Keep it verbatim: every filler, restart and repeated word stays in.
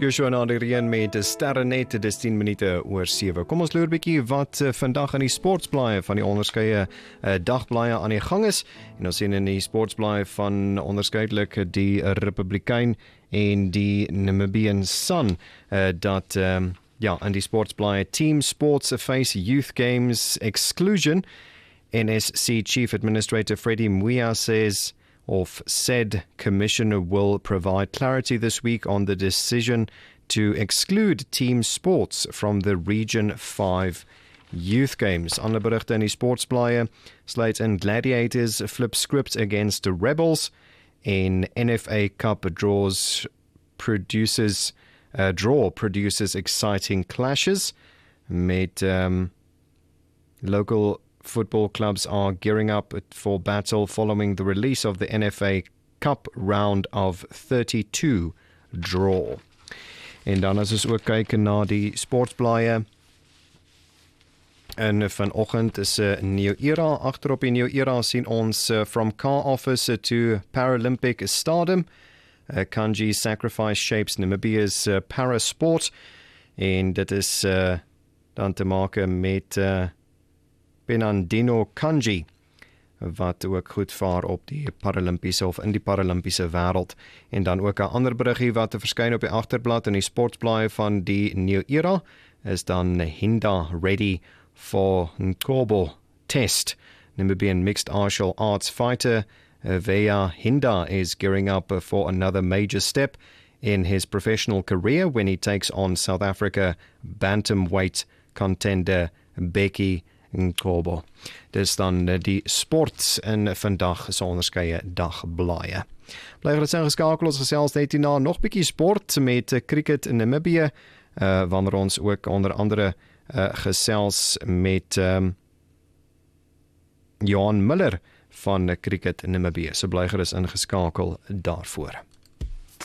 Joshua Nadirien met sterre net, dis tien minute oor sewe. Kom ons loer bietjie wat uh, vandag in die sportsblaaie van die onderskeie uh, dagblaaie aan die gang is. En ons sien in die sportsblaaie van onderskeidelik die Republikein en die Namibian Sun uh, dat um, ja, in die sportsblaaie Team Sports face Youth Games exclusion. N S C Chief Administrator Freddie Muya says of said commissioner will provide clarity this week on the decision to exclude team sports from the Region five Youth Games. Ander berigte in die sportsblaaie sluit in Gladiators flip script against the Rebels en N F A Cup draws produces uh, draw produces exciting clashes met um, local football clubs are gearing up for battle following the release of the N F A Cup round of thirty-two draw. En dan as ons ook kyk na die sportsblaaie, en vanoggend is 'n uh, New Era, agterop die New Era sien ons uh, from car office to Paralympic stardom. Uh, Kanji sacrifice shapes Namibia's uh, parasport, en dit is uh, dan te maak met uh, Benandino Kanji, wat ook goed vaar op die Paralimpiese of in die Paralimpiese wêreld. En dan ook 'n ander berigie wat verskyn op die agterblad in die sportsblaaie van die New Era, is dan Hinda ready for Nkobo test. Namibian mixed martial arts fighter Veya Hinda is gearing up for another major step in his professional career when he takes on South Africa bantamweight contender Becky Nkobo. Dis dan die sport in vandag se onderskeie dagblaaie. Bly gerus ingeskakel, ons gesels net hierna nog bietjie sport met cricket in Namibië, uh, wanneer ons ook onder andere uh, gesels met um, Johan Miller van cricket in Namibië. So bly gerus ingeskakel daarvoor.